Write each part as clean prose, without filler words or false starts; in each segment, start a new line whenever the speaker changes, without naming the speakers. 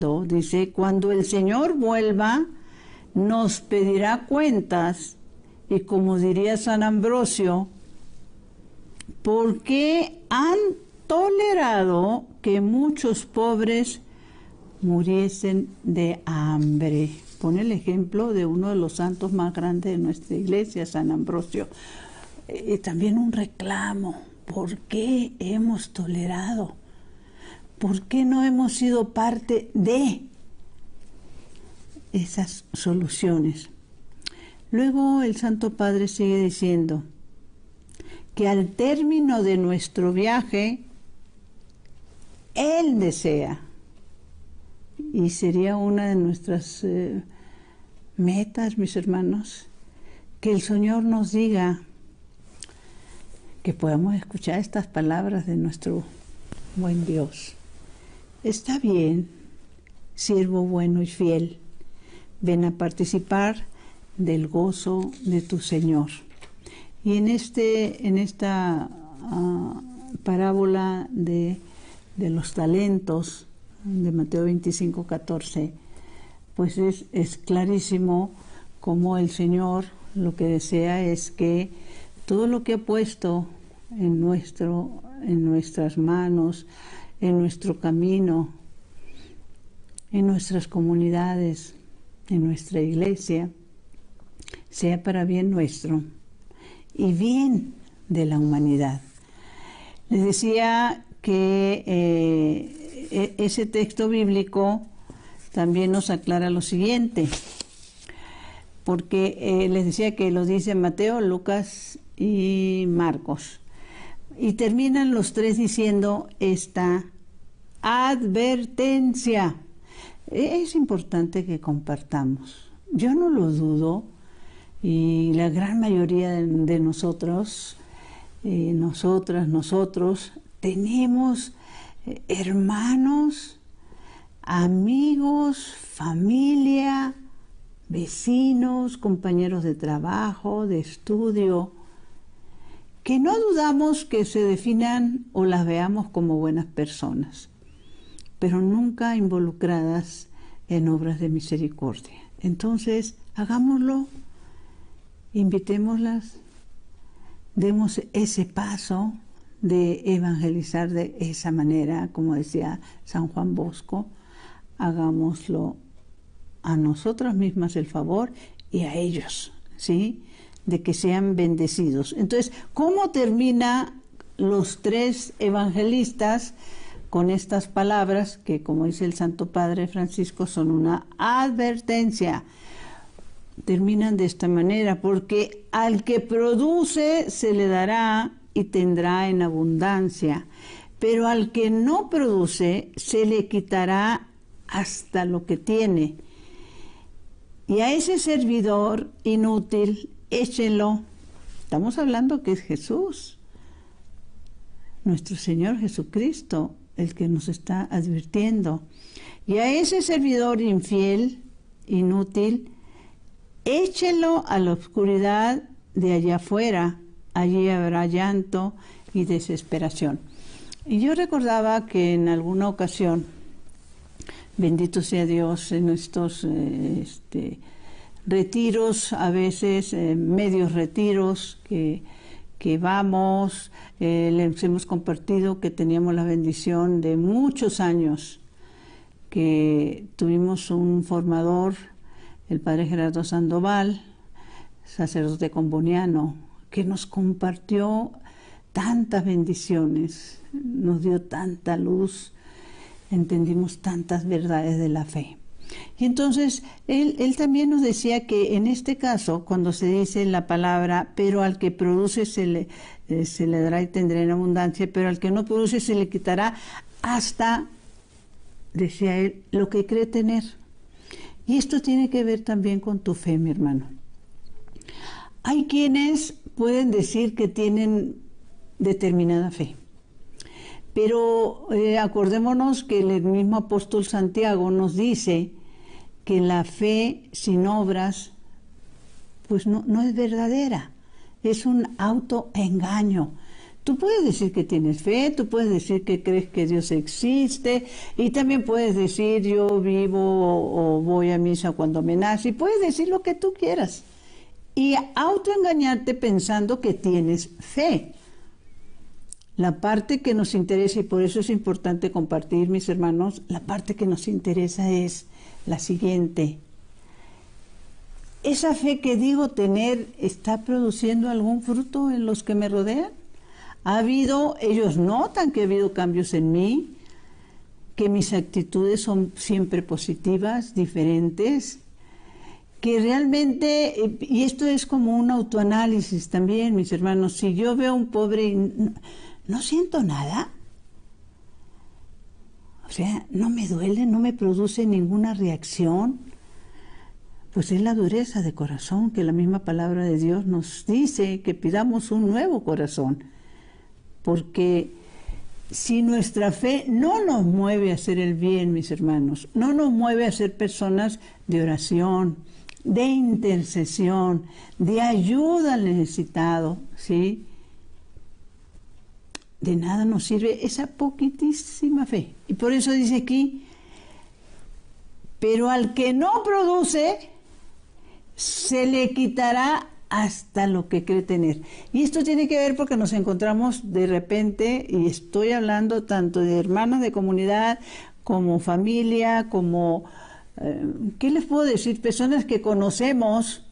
dice, cuando el Señor vuelva, nos pedirá cuentas, y como diría San Ambrosio, ¿por qué han tolerado que muchos pobres muriesen de hambre? Pone el ejemplo de uno de los santos más grandes de nuestra iglesia, San Ambrosio. También un reclamo, ¿por qué hemos tolerado? ¿Por qué no hemos sido parte de esas soluciones? Luego el Santo Padre sigue diciendo que al término de nuestro viaje, Él desea, y sería una de nuestras metas, mis hermanos, que el Señor nos diga, que podamos escuchar estas palabras de nuestro buen Dios. Está bien, siervo bueno y fiel, ven a participar del gozo de tu Señor. Y en esta parábola de los talentos de Mateo 25:14, pues es clarísimo cómo el Señor lo que desea es que todo lo que ha puesto en nuestras manos, en nuestro camino, en nuestras comunidades, en nuestra iglesia, sea para bien nuestro y bien de la humanidad. Les decía que ese texto bíblico también nos aclara lo siguiente, porque les decía que lo dice Mateo, Lucas y Marcos. Y terminan los tres diciendo esta advertencia. Es importante que compartamos. Yo no lo dudo, y la gran mayoría de nosotros, nosotros, tenemos hermanos, amigos, familia, vecinos, compañeros de trabajo, de estudio, que no dudamos que se definan o las veamos como buenas personas, pero nunca involucradas en obras de misericordia. Entonces, hagámoslo, invitémoslas, demos ese paso de evangelizar de esa manera, como decía San Juan Bosco, hagámoslo a nosotras mismas el favor y a ellos, ¿sí?, de que sean bendecidos. Entonces, ¿cómo termina los tres evangelistas con estas palabras que, como dice el Santo Padre Francisco, son una advertencia? Terminan de esta manera: porque al que produce se le dará y tendrá en abundancia, pero al que no produce se le quitará hasta lo que tiene. Y a ese servidor inútil, échenlo. Estamos hablando que es Jesús, nuestro Señor Jesucristo, el que nos está advirtiendo. Y a ese servidor infiel, inútil, échenlo a la oscuridad de allá afuera. Allí habrá llanto y desesperación. Y yo recordaba que en alguna ocasión, bendito sea Dios, en estos retiros, a veces medios retiros que vamos, les hemos compartido que teníamos la bendición de muchos años, que tuvimos un formador, el padre Gerardo Sandoval, sacerdote comboniano, que nos compartió tantas bendiciones, nos dio tanta luz, entendimos tantas verdades de la fe. Y entonces él también nos decía que en este caso, cuando se dice la palabra, pero al que produce se le dará y tendrá en abundancia, pero al que no produce se le quitará hasta, decía él, lo que cree tener. Y esto tiene que ver también con tu fe, mi hermano. Hay quienes pueden decir que tienen determinada fe, pero acordémonos que el mismo apóstol Santiago nos dice que la fe sin obras pues no es verdadera, es un autoengaño. Tú puedes decir que tienes fe, tú puedes decir que crees que Dios existe, y también puedes decir yo vivo o voy a misa cuando me nace, y puedes decir lo que tú quieras. Y autoengañarte pensando que tienes fe. La parte que nos interesa, y por eso es importante compartir, mis hermanos, la parte que nos interesa es la siguiente. ¿Esa fe que digo tener está produciendo algún fruto en los que me rodean? Ellos notan que ha habido cambios en mí, que mis actitudes son siempre positivas, diferentes, que realmente, y esto es como un autoanálisis también, mis hermanos, si yo veo a un pobre y no siento nada, o sea, no me duele, no me produce ninguna reacción, pues es la dureza de corazón que la misma palabra de Dios nos dice que pidamos un nuevo corazón. Porque si nuestra fe no nos mueve a hacer el bien, mis hermanos, no nos mueve a ser personas de oración, de intercesión, de ayuda al necesitado, ¿sí? De nada nos sirve esa poquitísima fe. Y por eso dice aquí, pero al que no produce, se le quitará hasta lo que cree tener. Y esto tiene que ver porque nos encontramos de repente, y estoy hablando tanto de hermanos de comunidad, como familia, como, ¿qué les puedo decir? Personas que conocemos,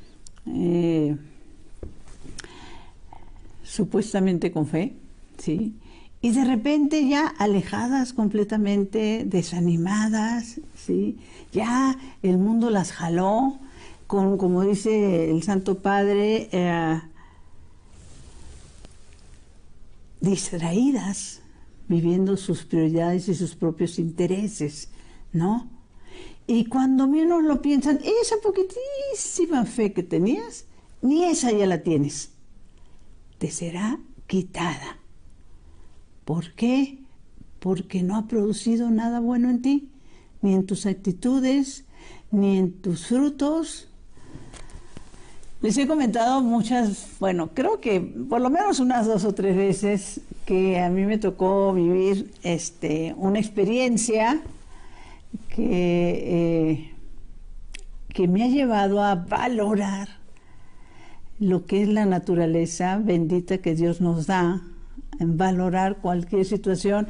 supuestamente con fe, ¿sí? Y de repente ya alejadas completamente, desanimadas, ¿sí? Ya el mundo las jaló, como dice el Santo Padre, distraídas, viviendo sus prioridades y sus propios intereses, ¿no? Y cuando menos lo piensan, esa poquitísima fe que tenías, ni esa ya la tienes. Te será quitada. ¿Por qué? Porque no ha producido nada bueno en ti, ni en tus actitudes, ni en tus frutos. Les he comentado bueno, creo que por lo menos unas 2 o 3 veces que a mí me tocó vivir una experiencia que me ha llevado a valorar lo que es la naturaleza bendita que Dios nos da, en valorar cualquier situación.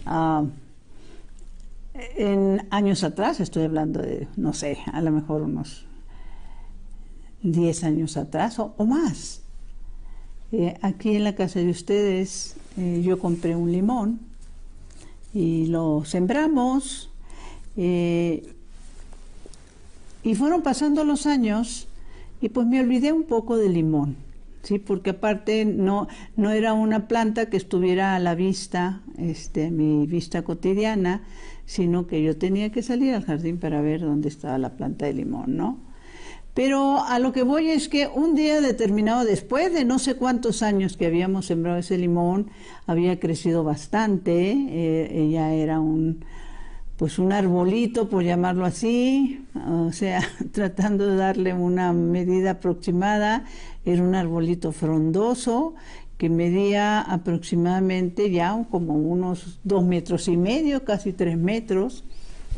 En años atrás, estoy hablando de, no sé, a lo mejor unos 10 años atrás o más. Aquí en la casa de ustedes yo compré un limón y lo sembramos, y fueron pasando los años y pues me olvidé un poco del limón, ¿sí? Porque aparte no era una planta que estuviera a la vista, a mi vista cotidiana, sino que yo tenía que salir al jardín para ver dónde estaba la planta de limón, ¿no? Pero a lo que voy es que un día determinado, después de no sé cuántos años que habíamos sembrado ese limón, había crecido bastante, ella era un arbolito, por llamarlo así, o sea, tratando de darle una medida aproximada, era un arbolito frondoso que medía aproximadamente ya como unos 2,5 metros, casi 3 metros.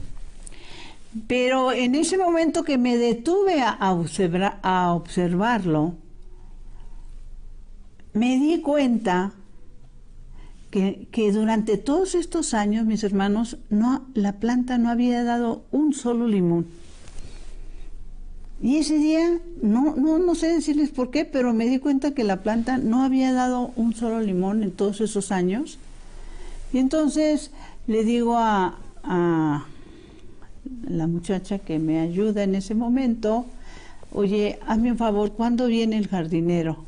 Pero en ese momento que me detuve a observarlo, me di cuenta que durante todos estos años, mis hermanos, la planta no había dado un solo limón. Y ese día, no sé decirles por qué, pero me di cuenta que la planta no había dado un solo limón en todos esos años. Y entonces le digo a la muchacha que me ayuda en ese momento, oye, hazme un favor, ¿cuándo viene el jardinero?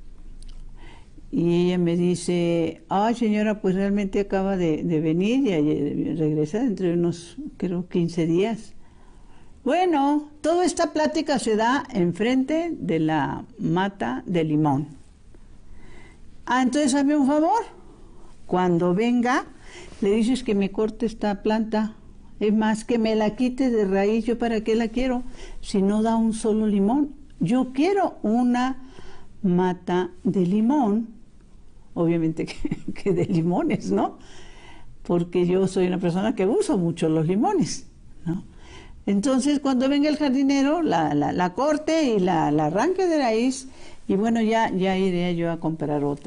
Y ella me dice, ay señora, pues realmente acaba de venir y regresa dentro de unos, creo, 15 días. Bueno, toda esta plática se da enfrente de la mata de limón. Entonces hazme un favor, cuando venga, le dices que me corte esta planta. Es más, que me la quite de raíz. ¿Yo para qué la quiero si no da un solo limón? Yo quiero una mata de limón, obviamente que de limones, ¿no? Porque yo soy una persona que uso mucho los limones, ¿no? Entonces, cuando venga el jardinero, la corte y la arranque de raíz, y bueno, ya iré yo a comprar otra.